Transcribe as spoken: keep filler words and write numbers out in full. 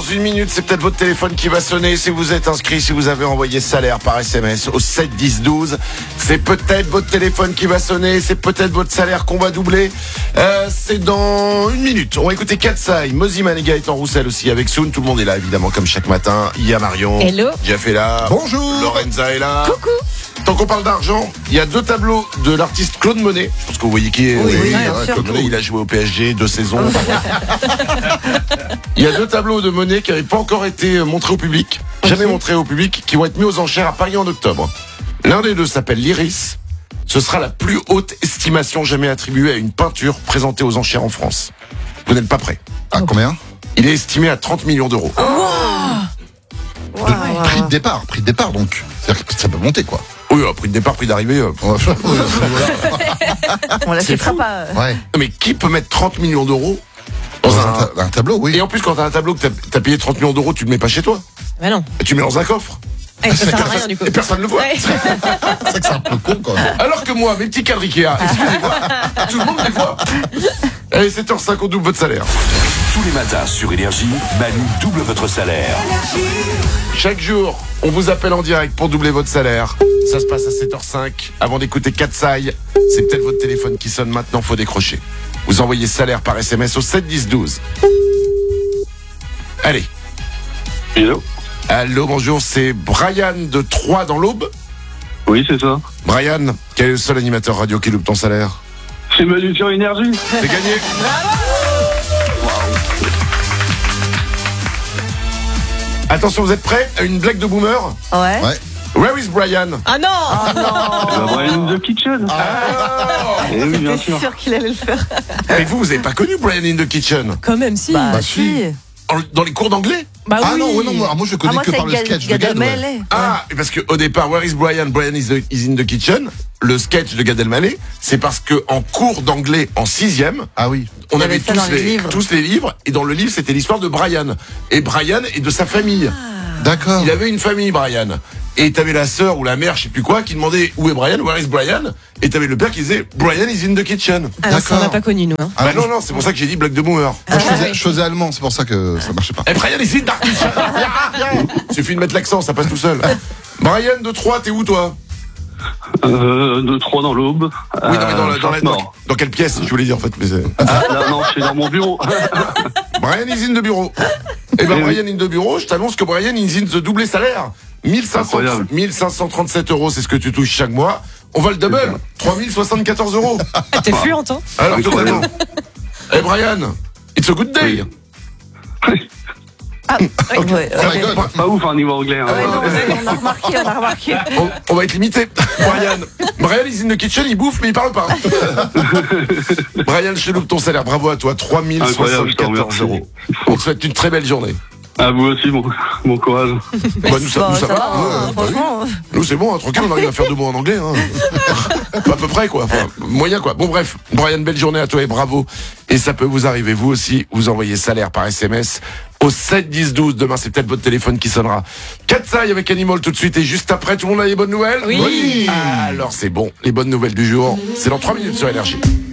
une minute, c'est peut-être votre téléphone qui va sonner. Si vous êtes inscrit, si vous avez envoyé salaire par S M S au sept dix douze, c'est peut-être votre téléphone qui va sonner. C'est peut-être votre salaire qu'on va doubler. Euh, c'est dans une minute. On va écouter Katsai, Moziman et Gaëtan Roussel aussi avec Soun. Tout le monde est là, évidemment, comme chaque matin. Il y a Marion. Hello. Jeff est là. Bonjour. Lorenza est là. Coucou. Tant qu'on parle d'argent, il y a deux tableaux de l'artiste Claude Monet. Je pense que vous voyez qui est. Oui, oui, hein, bien sûr. Claude Monet, il a joué au P S G deux saisons. Il y a deux tableaux de Monet qui n'avaient pas encore été montrés au public, jamais montrés au public, qui vont être mis aux enchères à Paris en octobre. L'un des deux s'appelle l'Iris. Ce sera la plus haute estimation jamais attribuée à une peinture présentée aux enchères en France. Vous n'êtes pas prêts. À combien? Il est estimé à trente millions d'euros. De prix de départ, prix de départ donc. C'est-à-dire que ça peut monter quoi. Oui, euh, prix de départ, prix d'arrivée. euh, Ouais. On la C'est fera fou. pas. Ouais. Mais qui peut mettre trente millions d'euros dans Dans un... un, ta- un tableau, oui. Et en plus, quand t'as un tableau que t'as, t'as payé trente millions d'euros, tu le mets pas chez toi. Bah non. Tu le mets dans un coffre. Eh, ça sert à rien du coup. Et personne ne le voit. Ouais. C'est vrai que c'est un peu con quand même. Alors que moi, mes petits cadres Ikea, excusez-moi, tout le monde les voit. Allez, sept heures cinq, on double votre salaire. Tous les matins sur Énergie, Manu double votre salaire. Chaque jour, on vous appelle en direct pour doubler votre salaire. Ça se passe à sept heures cinq. Avant d'écouter Katsai, c'est peut-être votre téléphone qui sonne maintenant, faut décrocher. Vous envoyez salaire par S M S au sept dix douze. Allez. Hello. Allô, bonjour, c'est Brian de Troyes dans l'Aube. Oui, c'est ça. Brian, quel est le seul animateur radio qui loupe ton salaire? C'est Manu sur Énergie. C'est gagné. Attention, vous êtes prêts à une blague de boomer? Ouais. Ouais. Where is Brian? Ah non. Oh non. Bah, Brian in the Kitchen. Eh oui, bien J'étais sûr. sûr qu'il allait le faire. Mais vous, vous avez pas connu Brian in the Kitchen? Quand même si. Bah, Bah, si. si. En- Dans les cours d'anglais? Bah Ah oui. non, ouais, non, moi, moi je Ah, connais moi, que c'est par le Gad- sketch de Gad Gad. ouais. Elmaleh. Ah, parce que au départ, Where is Brian? Brian is, the- is in the kitchen. Le sketch de Gad Elmaleh, c'est parce que en cours d'anglais en sixième, Ah oui. on Il y avait avait ça tous dans les les, livres. tous les livres, et dans le livre, c'était l'histoire de Brian. Et Brian et de sa famille. D'accord. Il avait une famille, Brian. Et t'avais la sœur ou la mère, je sais plus quoi, qui demandait où est Brian, where is Brian? Et t'avais le père qui disait Brian is in the kitchen. Ah non, ça on n'a D'accord. pas connu nous. Hein. Ah, bah moi, non, non, c'est pour ça que j'ai dit blague de boomer. moi, je, faisais, ouais. je faisais allemand, c'est pour ça que ça marchait pas. Et Brian is in the kitchen. Suffit de mettre l'accent, ça passe tout seul. Brian de Troyes, t'es où toi? Euh, de trois dans l'Aube. Oui, non, mais dans, la- dans, la- dans, Mort. dans quelle pièce, je voulais dire en fait. Mais c'est- Ah, là, non, je suis dans mon bureau. Brian is in the bureau. Et ben Eh oui. Brian in the bureau, je t'annonce que Brian is in the doublé salaire. mille cinq cents, Incroyable. mille cinq cent trente-sept euros, c'est ce que tu touches chaque mois. On va le double. trois mille soixante-quatorze euros. Ah, t'es fluente hein. Alors Incroyable. totalement. Eh Brian, it's a good day. Ah, ouais, Oh my ok. god. Pas, pas ouf, hein, niveau anglais. Hein. Ouais, non, mais on a remarqué, on a remarqué. On, on va être limité. Brian. Brian is in the kitchen, il bouffe mais il parle pas. Brian, je te loupe ton salaire. Bravo à toi. trois mille Incroyable, je te soixante-quatorze remercie. euros. On te souhaite une très belle journée. À vous aussi, bon, bon courage. Bah, nous, ça, Bon, nous, ça ça va. va, hein, hein, bah oui. franchement. Nous, c'est bon, hein, tranquille, on arrive à faire deux mots en anglais. Hein. Pas à peu près, quoi. Enfin, moyen, quoi. Bon, bref. Brian, belle journée à toi et bravo. Et ça peut vous arriver, vous aussi. Vous envoyez salaire par S M S au sept dix douze. Demain, c'est peut-être votre téléphone qui sonnera. Katsai avec Animal tout de suite. Et juste après, tout le monde a les bonnes nouvelles? Oui. Ah, alors, c'est bon. Les bonnes nouvelles du jour, c'est dans trois minutes sur Énergie.